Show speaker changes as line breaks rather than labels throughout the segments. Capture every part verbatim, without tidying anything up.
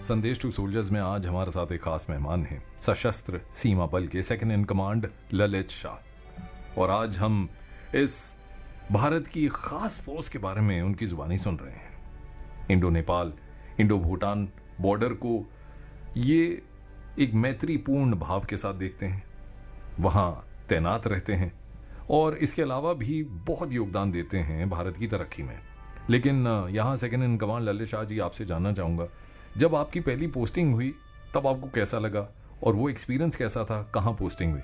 संदेश to soldiers में आज हमारे साथ एक खास मेहमान हैं, सशस्त्र सीमा बल के second in command Lalit Shah. और आज हम इस भारत की खास फोर्स के बारे में उनकी जुबानी सुन रहे हैं। Indo Nepal, Indo Bhutan border को ये एक मैत्रीपूर्ण भाव के साथ देखते हैं, वहाँ तैनात रहते हैं और इसके अलावा भी बहुत योगदान देते हैं भारत की तरक्की में। लेकिन यहाँ second in command Lalit Shah ji, आपसे जानना चाहूँगा, जब आपकी पहली पोस्टिंग हुई तब आपको कैसा लगा और वो एक्सपीरियंस कैसा था? कहाँ पोस्टिंग हुई?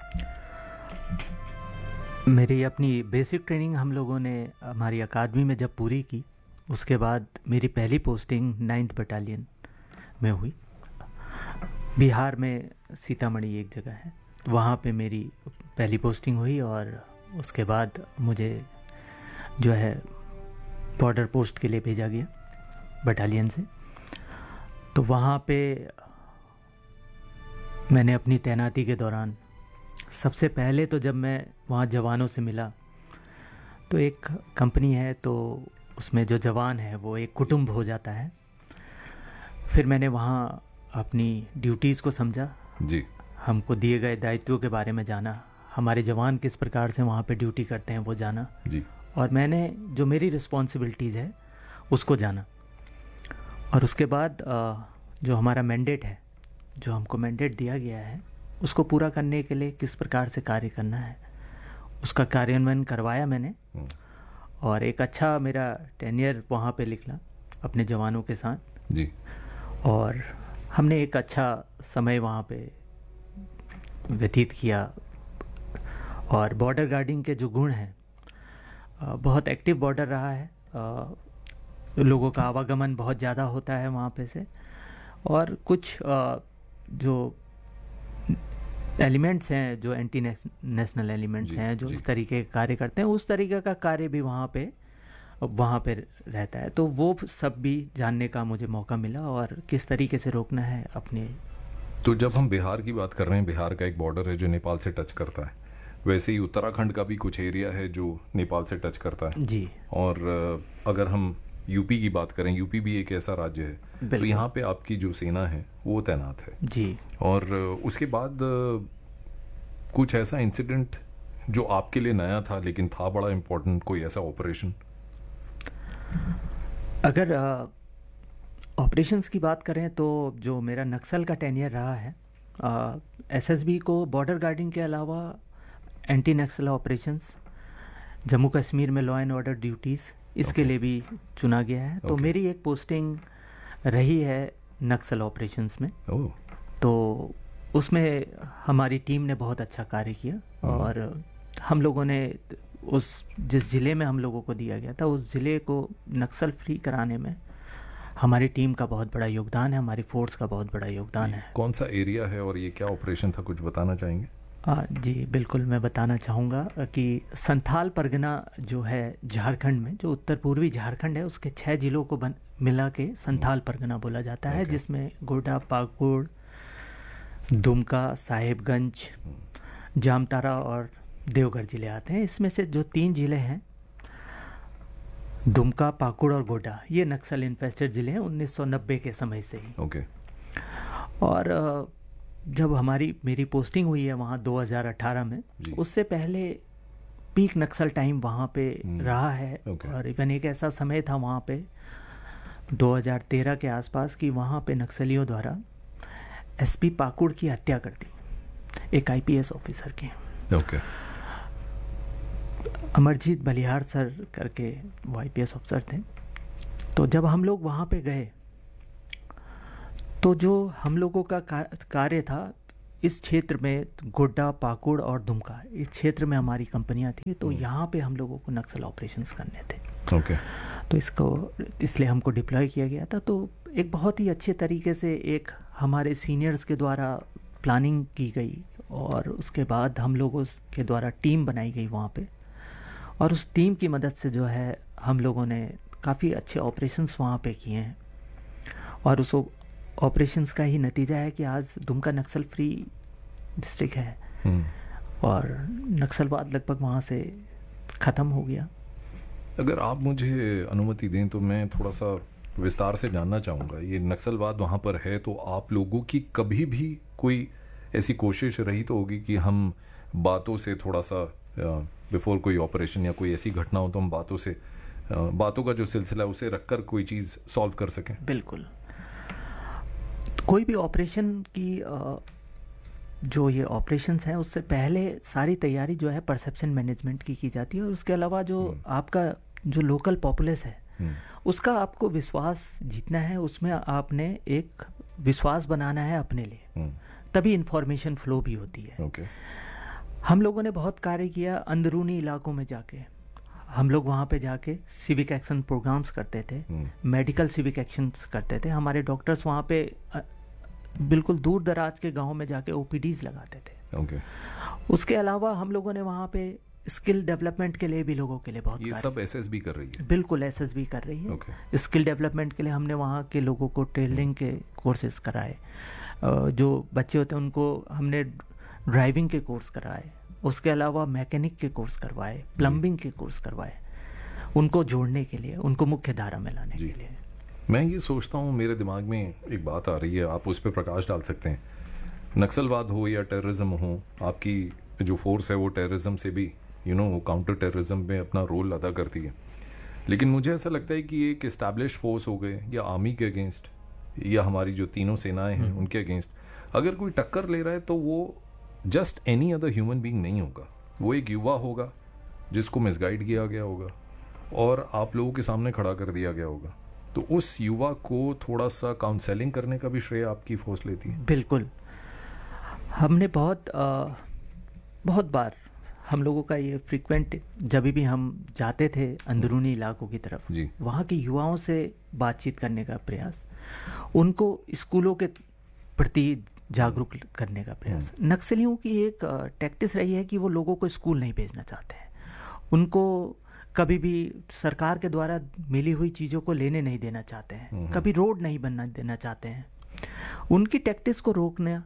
मेरी अपनी बेसिक ट्रेनिंग हम लोगों ने हमारी अकादमी में जब पूरी की, उसके बाद मेरी पहली पोस्टिंग नाइन्थ बटालियन में हुई। बिहार में सीतामढ़ी एक जगह है, वहाँ पे मेरी पहली पोस्टिंग हुई और उसके बाद मुझे जो है बॉर्डर पोस्ट के लिए भेजा गया बटालियन से। तो वहाँ पे मैंने अपनी तैनाती के दौरान सबसे पहले तो जब मैं वहाँ जवानों से मिला, तो एक कंपनी है तो उसमें जो जवान है वो एक कुटुंब हो जाता है। फिर मैंने वहाँ अपनी ड्यूटीज़ को समझा
जी,
हमको दिए गए दायित्वों के बारे में जाना, हमारे जवान किस प्रकार से वहाँ पे ड्यूटी करते हैं वो जाना
जी।
और मैंने जो मेरी रिस्पॉन्सिबिलिटीज़ है उसको जाना। और उसके बाद जो हमारा मैंडेट है, जो हमको मैंडेट दिया गया है, उसको पूरा करने के लिए किस प्रकार से कार्य करना है उसका कार्यान्वयन करवाया मैंने। और एक अच्छा मेरा टेन्योर वहाँ पे निकला अपने जवानों के साथ
जी। और
हमने एक अच्छा समय वहाँ पे व्यतीत किया। और बॉर्डर गार्डिंग के जो गुण हैं, बहुत एक्टिव बॉर्डर रहा है, लोगों का आवागमन बहुत ज़्यादा होता है वहाँ पे से, और कुछ जो एलिमेंट्स हैं, जो एंटी नेशनल एलिमेंट्स हैं, जो इस तरीके के कार्य करते हैं, उस तरीके का कार्य भी वहाँ पे वहाँ पे रहता है। तो वो सब भी जानने का मुझे मौका मिला और किस तरीके से रोकना है अपने।
तो जब हम बिहार की बात कर रहे हैं, बिहार का एक बॉर्डर है जो नेपाल से टच करता है, वैसे ही उत्तराखंड का भी कुछ एरिया है जो नेपाल से टच करता है
जी।
और अगर हम यूपी की बात करें, यूपी भी एक ऐसा राज्य है, तो यहाँ पे आपकी जो सेना है वो तैनात है
जी।
और उसके बाद कुछ ऐसा इंसिडेंट जो आपके लिए नया था लेकिन था बड़ा इम्पोर्टेंट, कोई ऐसा ऑपरेशन?
अगर ऑपरेशंस की बात करें तो जो मेरा नक्सल का टेन्योर रहा है, एसएसबी को बॉर्डर गार्डिंग के अलावा एंटी नक्सल ऑपरेशंस, जम्मू कश्मीर में लॉ एंड ऑर्डर ड्यूटीज़, इसके okay. लिए भी चुना गया है। तो okay. मेरी एक पोस्टिंग रही है नक्सल ऑपरेशंस में।
oh.
तो उसमें हमारी टीम ने बहुत अच्छा कार्य किया hmm. और हम लोगों ने उस जिस ज़िले में हम लोगों को दिया गया था, उस ज़िले को नक्सल फ्री कराने में हमारी टीम का बहुत बड़ा योगदान है, हमारी फोर्स का बहुत बड़ा योगदान है।
कौन सा एरिया है और ये क्या ऑपरेशन था, कुछ बताना चाहेंगे?
हाँ जी, बिल्कुल मैं बताना चाहूँगा कि संथाल परगना जो है झारखंड में, जो उत्तर पूर्वी झारखंड है, उसके छः ज़िलों को बन मिला के संथाल परगना बोला जाता है, okay. जिसमें गोड्डा, पाकुड़, दुमका, साहेबगंज, जामताड़ा और देवघर ज़िले आते हैं। इसमें से जो तीन ज़िले हैं, दुमका, पाकुड़ और गोड्डा, ये नक्सल इन्फेस्टेड ज़िले हैं उन्नीस सौ नब्बे के समय से ही।
okay.
और जब हमारी मेरी पोस्टिंग हुई है वहाँ दो हज़ार अठारह में, उससे पहले पीक नक्सल टाइम वहाँ पे रहा है। okay. और इवन एक ऐसा समय था वहाँ पे दो हज़ार तेरह के आसपास कि वहाँ पे नक्सलियों द्वारा एसपी पाकुड़ की हत्या कर दी, एक आईपीएस ऑफिसर की।
okay.
अमरजीत बलिहार सर करके वो आईपीएस ऑफिसर थे। तो जब हम लोग वहाँ पे गए तो जो हम लोगों का कार्य था, इस क्षेत्र में गोड्डा, पाकुड़ और दुमका, इस क्षेत्र में हमारी कंपनियां थी, तो यहाँ पे हम लोगों को नक्सल ऑपरेशंस करने थे।
ओके।
तो इसको इसलिए हमको डिप्लॉय किया गया था। तो एक बहुत ही अच्छे तरीके से एक हमारे सीनियर्स के द्वारा प्लानिंग की गई और उसके बाद हम लोगों के द्वारा टीम बनाई गई वहाँ पे, और उस टीम की मदद से जो है हम लोगों ने काफ़ी अच्छे ऑपरेशंस वहाँ पे किए हैं। और उस ऑपरेशंस का ही नतीजा है कि आज दुमका नक्सल फ्री डिस्ट्रिक्ट है और नक्सलवाद लगभग वहाँ से ख़त्म हो गया।
अगर आप मुझे अनुमति दें तो मैं थोड़ा सा विस्तार से जानना चाहूँगा, ये नक्सलवाद वहाँ पर है तो आप लोगों की कभी भी कोई ऐसी कोशिश रही तो होगी कि हम बातों से थोड़ा सा बिफोर कोई ऑपरेशन या कोई ऐसी घटना हो तो हम बातों से बातों का जो सिलसिला है उसे रखकर कोई चीज़ सॉल्व कर सकें?
बिल्कुल। कोई भी ऑपरेशन की जो ये ऑपरेशंस हैं उससे पहले सारी तैयारी जो है परसेप्शन मैनेजमेंट की की जाती है, और उसके अलावा जो आपका जो लोकल पॉपुलेस है उसका आपको विश्वास जीतना है, उसमें आपने एक विश्वास बनाना है अपने लिए, तभी इंफॉर्मेशन फ्लो भी होती है।
okay.
हम लोगों ने बहुत कार्य किया अंदरूनी इलाकों में जाके, हम लोग वहाँ पे जाके सिविक एक्शन प्रोग्राम्स करते थे, मेडिकल सिविक एक्शंस करते थे, हमारे डॉक्टर्स वहाँ पे बिल्कुल दूर दराज के गांव में जाके ओपीडीज लगाते थे।
okay.
उसके अलावा हम लोगों ने वहाँ पे स्किल डेवलपमेंट के लिए भी लोगों के लिए बहुत
ये सब एसएसबी कर रही है?
बिल्कुल एसएसबी कर रही है।
okay.
स्किल डेवलपमेंट के लिए हमने वहाँ के लोगों को ट्रेनिंग के कोर्सेज कराए, जो बच्चे होते हैं उनको हमने ड्राइविंग के कोर्स कराए, उसके अलावा मैकेनिक के कोर्स करवाए, प्लम्बिंग के कोर्स करवाए, उनको जोड़ने के लिए, उनको मुख्य धारा में लाने के लिए।
मैं ये सोचता हूँ, मेरे दिमाग में एक बात आ रही है, आप उस पर प्रकाश डाल सकते हैं। नक्सलवाद हो या टेररिज्म हो, आपकी जो फोर्स है वो टेररिज्म से भी यू नो काउंटर टेररिज्म में अपना रोल अदा करती है, लेकिन मुझे ऐसा लगता है कि एक इस्टेब्लिश्ड फोर्स हो गए या आर्मी के अगेंस्ट या हमारी जो तीनों सेनाएं हैं उनके अगेंस्ट अगर कोई टक्कर ले रहा है तो वो just any other human being नहीं होगा, वो एक युवा होगा जिसको मिसगाइड किया गया होगा और आप लोगों के सामने खड़ा कर दिया गया होगा, तो उस युवा को थोड़ा सा काउंसलिंग करने का भी श्रेय आपकी फोर्स लेती है?
बिल्कुल। हमने बहुत आ, बहुत बार हम लोगों का ये फ्रीक्वेंट, जब भी हम जाते थे अंदरूनी इलाकों की तरफ, वहाँ के युवाओं से बातचीत करने का प्रयास, उनको स्कूलों के प्रति जागरूक करने का प्रयास। नक्सलियों की एक टैक्टिस रही है कि वो लोगों को स्कूल नहीं भेजना चाहते हैं, उनको कभी भी सरकार के द्वारा मिली हुई चीज़ों को लेने नहीं देना चाहते हैं, कभी रोड नहीं बनना देना चाहते हैं। उनकी टैक्टिस को रोकना,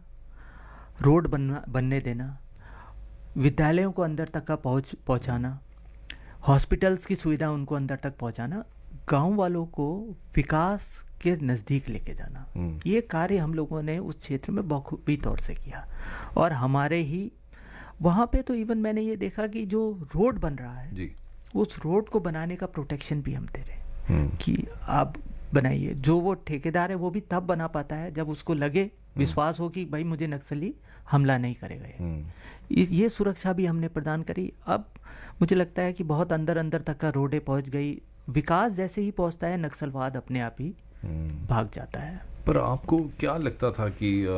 रोड बनना बनने देना, विद्यालयों को अंदर तक का पहुंच पहुंचाना, हॉस्पिटल्स की सुविधा उनको अंदर तक पहुंचाना, गांव वालों को विकास के नज़दीक लेके जाना, ये कार्य हम लोगों ने उस क्षेत्र में बखूबी तौर से किया। और हमारे ही वहाँ पे तो इवन मैंने ये देखा कि जो रोड बन रहा है
जी,
उस रोड को बनाने का प्रोटेक्शन भी हम दे रहे हैं कि आप बनाइए। जो वो ठेकेदार है वो भी तब बना पाता है जब उसको लगे, विश्वास हो कि भाई मुझे नक्सली हमला नहीं करेगा। इस ये सुरक्षा भी हमने प्रदान करी। अब मुझे लगता है कि बहुत अंदर अंदर तक का रोडें पहुंच गई। विकास जैसे ही पहुंचता है नक्सलवाद अपने आप ही भाग जाता है।
पर आपको क्या लगता था कि आ,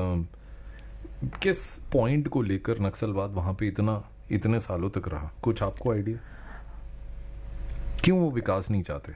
किस पॉइंट को लेकर नक्सलवाद वहां पे इतना इतने सालों तक रहा? कुछ आपको आइडिया, क्यों वो विकास नहीं चाहते?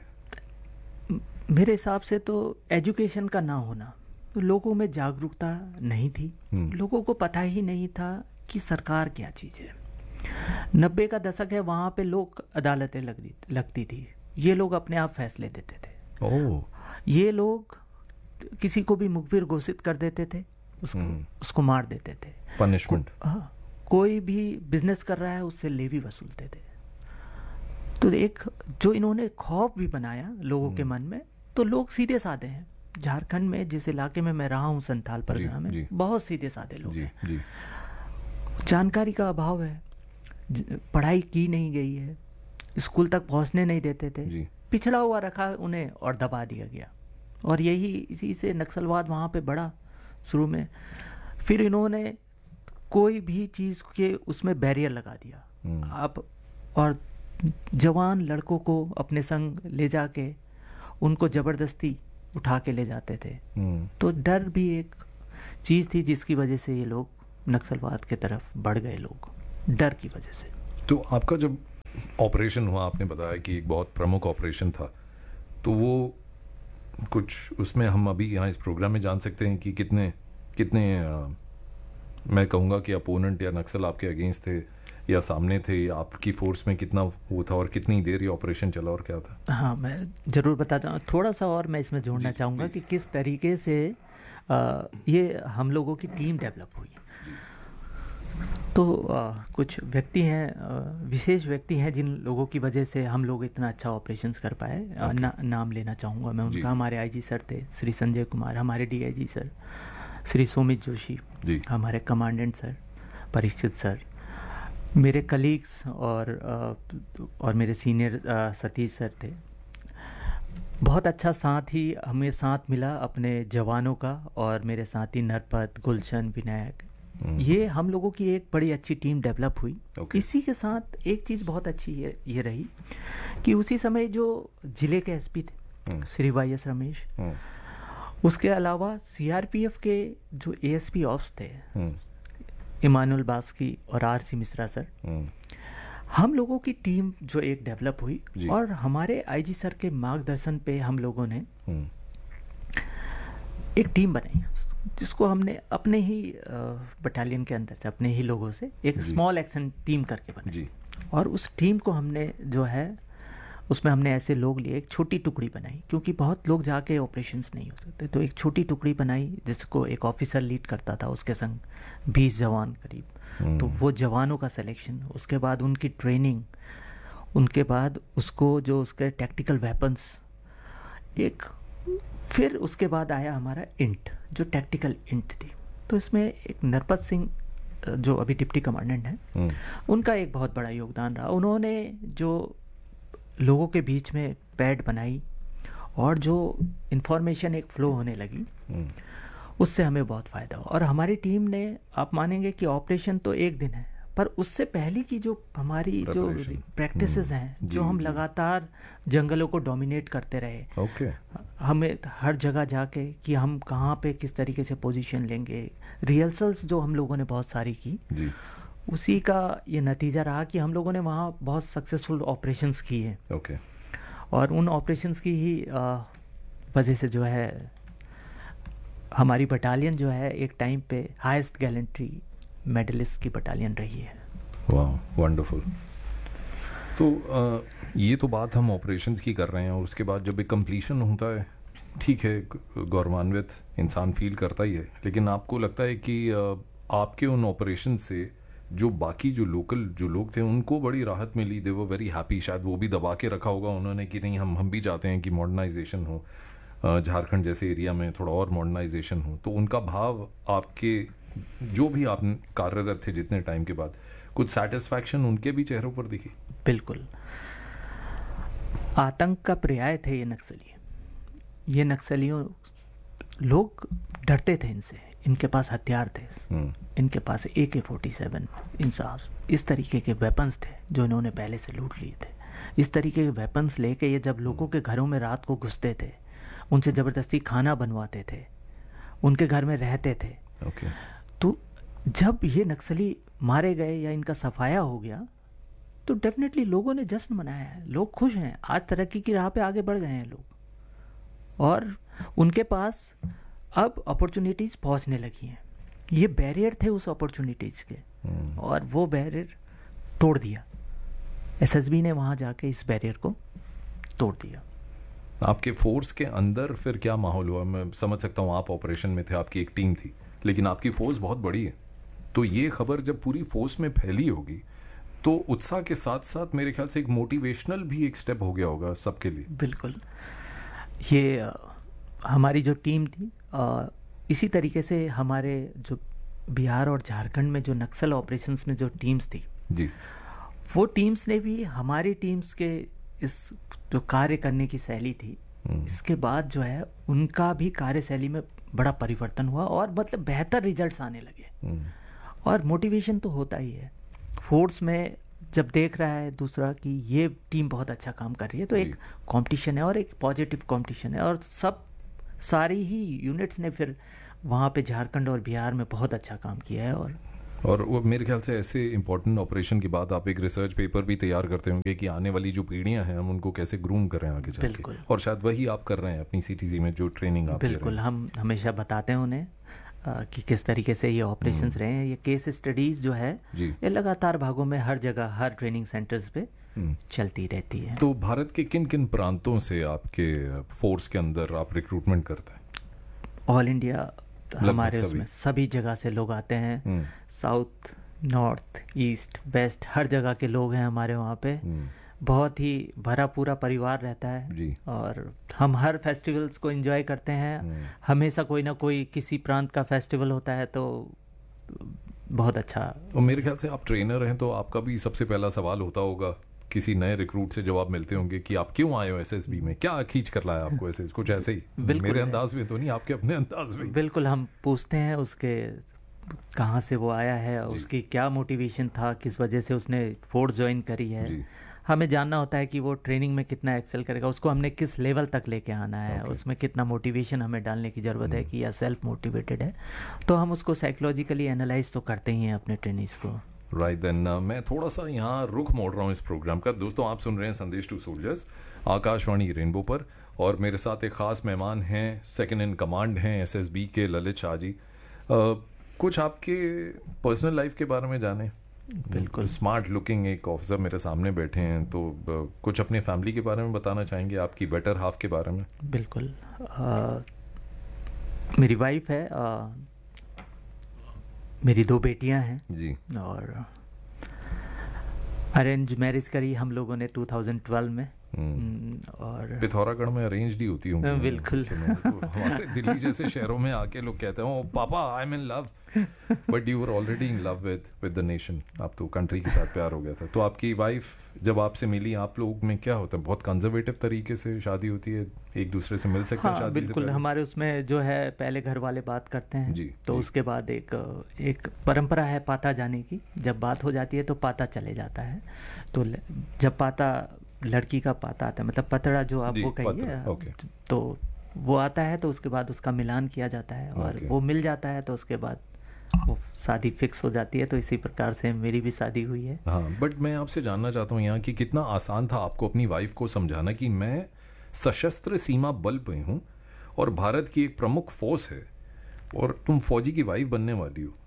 मेरे हिसाब से तो एजुकेशन का ना होना, तो लोगों में जागरूकता नहीं थी, लोगों को पता ही नहीं था कि सरकार क्या चीज़ है। नब्बे का दशक है, वहाँ पे लोक अदालतें लगती लगती थी, ये लोग अपने आप फैसले देते थे।
ओह।
ये लोग किसी को भी मुखबिर घोषित कर देते थे, उसको उसको मार देते थे,
पनिशमेंट।
हाँ, कोई भी बिजनेस कर रहा है उससे लेवी वसूलते थे। तो एक जो इन्होंने खौफ भी बनाया लोगों के मन में, तो लोग सीधे साधे हैं। झारखंड में जिस इलाके में मैं रहा हूँ, संथाल परगना में, बहुत सीधे साधे लोग हैं। जी। जानकारी का अभाव है, पढ़ाई की नहीं गई है, स्कूल तक पहुँचने नहीं देते थे, पिछड़ा हुआ रखा उन्हें और दबा दिया गया। और यही इसी से नक्सलवाद वहाँ पे बढ़ा शुरू में। फिर इन्होंने कोई भी चीज़ के उसमें बैरियर लगा दिया आप, और जवान लड़कों को अपने संग ले जाके उनको ज़बरदस्ती उठा के ले जाते थे। तो डर भी एक चीज़ थी जिसकी वजह से ये लोग नक्सलवाद के तरफ बढ़ गए, लोग डर की वजह से।
तो आपका जब ऑपरेशन हुआ, आपने बताया कि एक बहुत प्रमुख ऑपरेशन था, तो वो कुछ उसमें हम अभी यहाँ इस प्रोग्राम में जान सकते हैं कि कितने कितने आ, मैं कहूँगा कि अपोनेंट या नक्सल आपके अगेंस्ट थे या सामने थे, आपकी फोर्स में कितना वो था और कितनी देर ये ऑपरेशन चला और क्या था?
हाँ, मैं ज़रूर बताता हूँ। थोड़ा सा और मैं इसमें जोड़ना चाहूँगा कि किस तरीके से आ, ये हम लोगों की टीम डेवलप हुई। तो आ, कुछ व्यक्ति हैं, आ, विशेष व्यक्ति हैं जिन लोगों की वजह से हम लोग इतना अच्छा ऑपरेशंस कर पाए। okay. ना, नाम लेना चाहूँगा मैं उनका। हमारे आईजी सर थे श्री संजय कुमार, हमारे डीआईजी सर श्री सोमित जोशी जी, हमारे कमांडेंट सर परीक्षित सर, मेरे कलीग्स और आ, और मेरे सीनियर सतीश सर थे। बहुत अच्छा साथ ही हमें साथ मिला अपने जवानों का, और मेरे साथी नरपत, गुलशन, विनायक, ये हम लोगों की एक बड़ी अच्छी टीम डेवलप हुई। okay. इसी के साथ एक चीज़ बहुत अच्छी ये, ये रही कि उसी समय जो जिले के एसपी थे hmm. Shri Y S Ramesh, hmm. उसके अलावा सीआरपीएफ के जो एएसपी ऑफ्स थे hmm. इमानुअल बास्की और R C Mishra sir, hmm. हम लोगों की टीम जो एक डेवलप हुई, और हमारे आईजी सर के मार्गदर्शन पे हम लोगों ने hmm. एक टीम बनाई जिसको हमने अपने ही बटालियन के अंदर से, अपने ही लोगों से एक स्मॉल एक्शन टीम करके बनाई। और उस टीम को हमने जो है उसमें हमने ऐसे लोग लिए, एक छोटी टुकड़ी बनाई, क्योंकि बहुत लोग जाके ऑपरेशंस नहीं हो सकते, तो एक छोटी टुकड़ी बनाई जिसको एक ऑफिसर लीड करता था, उसके संग बीस जवान करीब। तो वो जवानों का सिलेक्शन, उसके बाद उनकी ट्रेनिंग, उनके बाद उसको जो उसके टैक्टिकल वेपन्स, एक फिर उसके बाद आया हमारा इंट, जो टैक्टिकल इंट थी। तो इसमें एक नरपत सिंह जो अभी डिप्टी कमांडेंट हैं, उनका एक बहुत बड़ा योगदान रहा। उन्होंने जो लोगों के बीच में पैड बनाई और जो इन्फॉर्मेशन एक फ्लो होने लगी, उससे हमें बहुत फ़ायदा हुआ। और हमारी टीम ने, आप मानेंगे कि ऑपरेशन तो एक दिन है, पर उससे पहले की जो हमारी जो प्रैक्टिसेस हैं, जो हम लगातार जंगलों को डोमिनेट करते रहे,
okay.
हमें हर जगह जाके कि हम कहाँ पे किस तरीके से पोजीशन लेंगे, रिहर्सल्स जो हम लोगों ने बहुत सारी की जी। उसी का ये नतीजा रहा कि हम लोगों ने वहाँ बहुत सक्सेसफुल ऑपरेशंस किए
okay.
और उन ऑपरेशंस की ही वजह से जो है हमारी बटालियन जो है एक टाइम पे हाईएस्ट गैलेंट्री मेडलिस्ट की बटालियन रही है।
वाह, वंडरफुल। तो आ, ये तो बात हम ऑपरेशंस की कर रहे हैं, और उसके बाद जब एक कंप्लीशन होता है, ठीक है, गौरवान्वित इंसान फील करता ही है, लेकिन आपको लगता है कि आ, आपके उन ऑपरेशन से जो बाकी जो लोकल जो लोग थे उनको बड़ी राहत मिली, दे वो वेरी हैप्पी, शायद वो भी दबा के रखा होगा उन्होंने कि नहीं, हम हम भी चाहते हैं कि मॉडर्नाइजेशन हो, झारखंड जैसे एरिया में थोड़ा और मॉडर्नाइजेशन हो। तो उनका भाव आपके जो भी आप कार्यरत थे जितने टाइम के बाद, कुछ सेटिस्फैक्शन उनके भी चेहरों पर दिखी?
बिल्कुल। आतंक का पर्याय थे ये नक्सली। ये नक्सलियों, लोग डरते थे इनसे, इनके पास हथियार थे, इनके पास ए के फोर्टी सेवन इंसाफ इस तरीके के वेपन्स थे जो इन्होंने पहले से लूट लिए थे। इस तरीके के वेपन्स लेके ये जब लोगों के घरों में रात को घुसते थे, उनसे ज़बरदस्ती खाना बनवाते थे, उनके घर में रहते थे।
okay.
तो जब ये नक्सली मारे गए या इनका सफाया हो गया, तो डेफिनेटली लोगों ने जश्न मनाया है, लोग खुश हैं, आज तरक्की की राह पे आगे बढ़ गए हैं लोग, और उनके पास अब अपॉर्चुनिटीज़ पहुंचने लगी हैं। ये बैरियर थे उस अपॉर्चुनिटीज़ के, hmm. और वो बैरियर तोड़ दिया। एसएसबी ने वहाँ जाके इस बैरियर को तोड़ दिया।
आपके फोर्स के अंदर फिर क्या माहौल हुआ? मैं समझ सकता हूँ आप ऑपरेशन में थे, आपकी एक टीम थी, लेकिन आपकी फोर्स बहुत बड़ी है, तो ये खबर जब पूरी फोर्स में फैली होगी तो उत्साह के साथ साथ मेरे ख्याल से एक मोटिवेशनल भी एक स्टेप हो गया होगा सबके लिए।
बिल्कुल। ये आ, हमारी जो टीम थी, आ, इसी तरीके से हमारे जो बिहार और झारखंड में जो नक्सल ऑपरेशंस में जो टीम्स थी
जी,
वो टीम्स ने भी हमारी टीम्स के इस जो कार्य करने की शैली थी, इसके बाद जो है उनका भी कार्यशैली में बड़ा परिवर्तन हुआ, और मतलब बेहतर रिजल्ट्स आने लगे। और मोटिवेशन तो होता ही है फोर्स में, जब देख रहा है दूसरा कि ये टीम बहुत अच्छा काम कर रही है, तो एक कंपटीशन है और एक पॉजिटिव कंपटीशन है, और सब सारी ही यूनिट्स ने फिर वहाँ पे झारखंड और बिहार में बहुत अच्छा काम किया है। और
और वो मेरे ख्याल से ऐसे इंपॉर्टेंट ऑपरेशन के बाद आप एक रिसर्च पेपर भी तैयार करते होंगे कि आने वाली जो पीढ़ियां हैं हम उनको कैसे ग्रूम करें आगे जाके।
बिल्कुल।
और शायद वही आप कर रहे हैं अपनी सीटीसी में, जो ट्रेनिंग आप
बिल्कुल, हम हमेशा बताते हैं उन्हें आ, कि किस तरीके से ये ऑपरेशंस रहे हैं। ये केस स्टडीज़ जो है ये लगातार भागों में हर जगह, हर ट्रेनिंग सेंटर्स पे चलती रहती है।
तो भारत के किन किन प्रांतों से आपके फोर्स के अंदर आप रिक्रूटमेंट करते हैं?
ऑल इंडिया हमारे उसमें सभी जगह से लोग आते हैं, साउथ नॉर्थ ईस्ट वेस्ट हर जगह के लोग हैं हमारे वहाँ पे।
हम्म,
बहुत ही भरा पूरा परिवार रहता है
जी।
और हम हर फेस्टिवल्स को एंजॉय करते हैं।
हम्म,
हमेशा कोई ना कोई किसी प्रांत का फेस्टिवल होता है तो बहुत अच्छा।
और मेरे ख्याल से आप ट्रेनर हैं तो आपका भी सबसे पहला सवाल होता होगा किसी नए रिक्रूट से जब आप मिलते होंगे कि आप क्यों आए हो एसएसबी में, क्या खींच कर लाया आपको एसएस, कुछ ऐसे ही।
बिल्कुल
मेरे
है।
अंदाज में तो नहीं, आपके अपने अंदाज में।
बिल्कुल, हम पूछते हैं उसके कहाँ से वो आया है,
जी।
उसकी क्या मोटिवेशन था, किस वजह से उसने फोर्स ज्वाइन करी है।
जी।
हमें जानना होता है कि वो ट्रेनिंग में कितना एक्सेल करेगा, उसको हमने किस लेवल तक लेके आना है,
Okay.
उसमें कितना मोटिवेशन हमें डालने की ज़रूरत है
हम्म।
कि या सेल्फ मोटिवेटेड है। तो हम उसको साइकोलॉजिकली एनालाइज तो करते ही हैं अपने ट्रेनिंग्स को।
राइट देन मैं थोड़ा सा यहाँ रुख मोड़ रहा हूँ इस प्रोग्राम का। दोस्तों, आप सुन रहे हैं संदेश टू सोल्जर्स आकाशवाणी रेनबो पर, और मेरे साथ एक खास मेहमान हैं, सेकंड इन कमांड हैं एसएसबी के ललित शाह जी। अ, कुछ आपके पर्सनल लाइफ के बारे में जाने।
बिल्कुल।
स्मार्ट लुकिंग एक ऑफिसर मेरे सामने बैठे हैं, तो अ, कुछ अपने फैमिली के बारे में बताना चाहेंगे, आपकी बेटर हाफ के बारे में।
बिल्कुल। आ, मेरी वाइफ है, आ, मेरी दो बेटियां हैं
जी।
और अरेंज मैरिज करी हम लोगों ने टू थाउज़ेंड ट्वेल्व में।
हम्म,
हम्म, और
पिथौरागढ़ में अरेंज ही होती होंगी।
बिल्कुल।
सुना है। तो हमारे दिल्ली जैसे शहरों में आके लोग कहते हैं, ओ पापा I am in love, but you were already in love with with the nation. आप तो कंट्री के साथ प्यार हो गया था। तो आपकी वाइफ जब आपसे मिली, आप लोग में क्या होता है, बहुत कंजर्वेटिव तरीके से शादी होती है, एक दूसरे से मिल सकते हैं
हाँ
शादी से
बिल्कुल,
पहले?
हमारे उसमें जो है पहले घर वाले बात करते हैं
जी,
तो
जी।
उसके बाद एक एक परंपरा है पाता जाने की। जब बात हो जाती है तो पाता चले जाता है। तो ल- जब पाता लड़की का पाता आता है, मतलब पतड़ा जो आप
जी,
वो
पत्र,
कहिए,
ओके।
तो वो आता है तो उसके बाद उसका मिलान किया जाता है और
ओके।
वो मिल जाता है तो उसके बाद वो शादी फिक्स हो जाती है। तो इसी प्रकार से मेरी भी शादी हुई है।
हाँ, बट मैं आपसे जानना चाहता हूँ यहाँ कि कितना आसान था आपको अपनी वाइफ को समझाना कि मैं सशस्त्र सीमा बल पे हूँ और भारत की एक प्रमुख फोर्स है और तुम फौजी की वाइफ बनने वाली हो।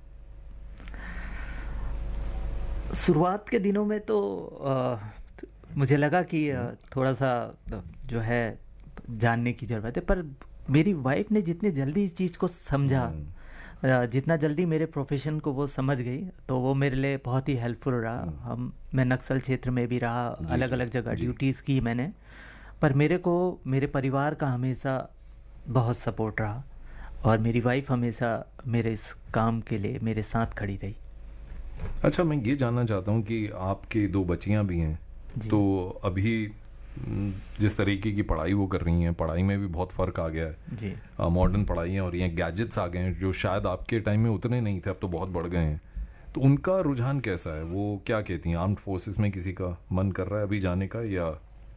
शुरुआत के दिनों में तो आ, मुझे लगा कि आ, थोड़ा सा जो है जानने की ज़रूरत है, पर मेरी वाइफ ने जितनी जल्दी इस चीज़ को समझा, आ, जितना जल्दी मेरे प्रोफेशन को वो समझ गई, तो वो मेरे लिए बहुत ही हेल्पफुल रहा। हम मैं नक्सल क्षेत्र में भी रहा,
जी,
अलग
जी,
अलग जगह
जी।
ड्यूटीज़ की मैंने, पर मेरे को मेरे परिवार का हमेशा बहुत सपोर्ट रहा और मेरी वाइफ हमेशा मेरे इस काम के लिए मेरे साथ खड़ी रही।
अच्छा, मैं ये जानना चाहता हूँ कि आपके दो बच्चियाँ भी हैं,
जी।
तो अभी न, जिस तरीके की पढ़ाई वो कर रही हैं, पढ़ाई में भी बहुत फ़र्क आ गया है।
जी।
मॉडर्न पढ़ाई है और ये गैजेट्स आ गए हैं जो शायद आपके टाइम में उतने नहीं थे, अब तो बहुत बढ़ गए हैं। तो उनका रुझान कैसा है, वो क्या कहती हैं? आर्म्ड फोर्सेस में किसी का मन कर रहा है अभी जाने का, या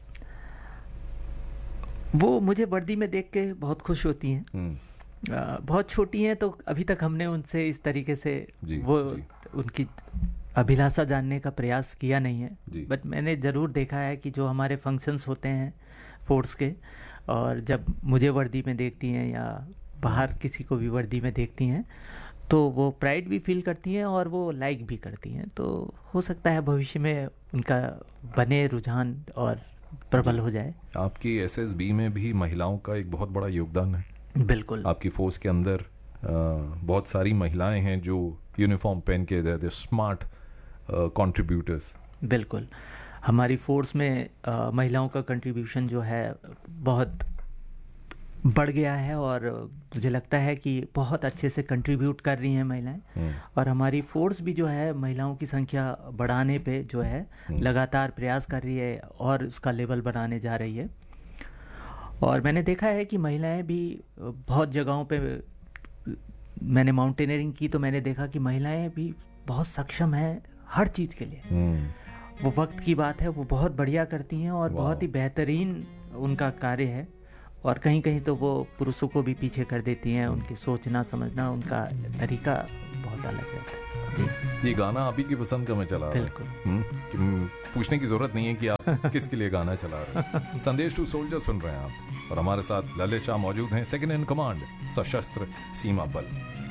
वो मुझे वर्दी में देख के बहुत खुश होती हैं।
हम्म,
आ, बहुत छोटी हैं तो अभी तक हमने उनसे इस तरीके से
जी,
वो
जी।
उनकी अभिलाषा जानने का प्रयास किया नहीं है,
जी।
बट मैंने ज़रूर देखा है कि जो हमारे फंक्शंस होते हैं फोर्स के, और जब मुझे वर्दी में देखती हैं या बाहर किसी को भी वर्दी में देखती हैं तो वो प्राइड भी फील करती हैं और वो लाइक भी करती हैं। तो हो सकता है भविष्य में उनका बने रुझान और प्रबल हो जाए।
आपकी एसएसबी में भी महिलाओं का एक बहुत बड़ा योगदान है।
बिल्कुल।
आपकी फोर्स के अंदर अ, बहुत सारी महिलाएं हैं जो यूनिफॉर्म पहन के दे स्मार्ट कंट्रीब्यूटर्स।
बिल्कुल, हमारी फोर्स में आ, महिलाओं का कंट्रीब्यूशन जो है बहुत बढ़ गया है और मुझे लगता है कि बहुत अच्छे से कंट्रीब्यूट कर रही हैं महिलाएं। और हमारी फोर्स भी जो है महिलाओं की संख्या बढ़ाने पे जो है लगातार प्रयास कर रही है और उसका लेवल बनाने जा रही है। और मैंने देखा है कि महिलाएं भी बहुत जगहों पे, मैंने माउंटेनियरिंग की तो मैंने देखा कि महिलाएं भी बहुत सक्षम हैं हर चीज़ के लिए। वो वक्त की बात है, वो बहुत बढ़िया करती हैं और बहुत ही बेहतरीन उनका कार्य है। और कहीं कहीं तो वो पुरुषों को भी पीछे कर देती हैं, उनकी सोचना समझना उनका तरीका बहुत अलग रहता है। जी,
ये गाना आप ही की पसंद का मैं चला रहा हूं।
बिल्कुल।
हम्म, कि पूछने की जरूरत नहीं है कि आप किसके लिए गाना चला रहे हैं। संदेश टू सोल्जर सुन रहे हैं आप और हमारे साथ ललित शाह मौजूद हैं, सेकंड इन कमांड सशस्त्र सीमा बल।